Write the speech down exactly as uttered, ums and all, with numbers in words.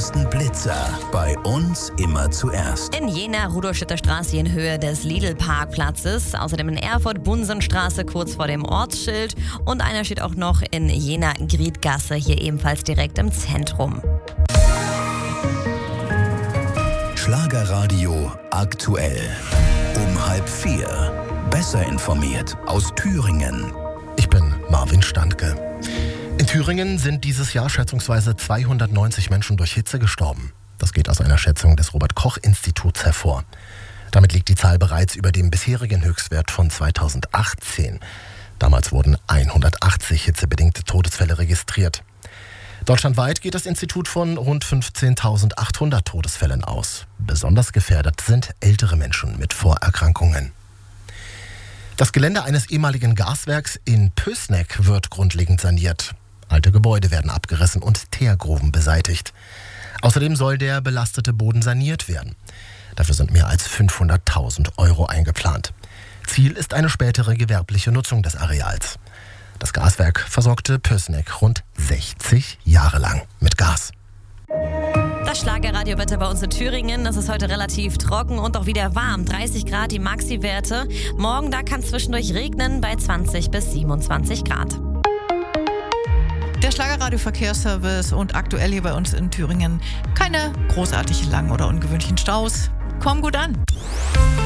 größten Blitzer bei uns immer zuerst. In Jena Rudolstädter Straße in Höhe des Lidl-Parkplatzes. Außerdem in Erfurt Bunsenstraße kurz vor dem Ortsschild. Und einer steht auch noch in Jena Griedgasse, hier ebenfalls direkt im Zentrum. Schlagerradio aktuell. Um halb vier. Besser informiert aus Thüringen. Ich bin Marvin Standke. In Thüringen sind dieses Jahr schätzungsweise zweihundertneunzig Menschen durch Hitze gestorben. Das geht aus einer Schätzung des Robert-Koch-Instituts hervor. Damit liegt die Zahl bereits über dem bisherigen Höchstwert von zweitausendachtzehn. Damals wurden hundertachtzig hitzebedingte Todesfälle registriert. Deutschlandweit geht das Institut von rund fünfzehntausendachthundert Todesfällen aus. Besonders gefährdet sind ältere Menschen mit Vorerkrankungen. Das Gelände eines ehemaligen Gaswerks in Pößneck wird grundlegend saniert. Alte Gebäude werden abgerissen und Teergruben beseitigt. Außerdem soll der belastete Boden saniert werden. Dafür sind mehr als fünfhunderttausend Euro eingeplant. Ziel ist eine spätere gewerbliche Nutzung des Areals. Das Gaswerk versorgte Pößneck rund sechzig Jahre lang mit Gas. Das Schlagerradiowetter bei uns in Thüringen. Es ist heute relativ trocken und auch wieder warm. dreißig Grad die Maxi-Werte. Morgen, da kann es zwischendurch regnen bei zwanzig bis siebenundzwanzig Grad. Der Schlagerradio-Verkehrsservice und aktuell hier bei uns in Thüringen keine großartig langen oder ungewöhnlichen Staus. Kommen gut an.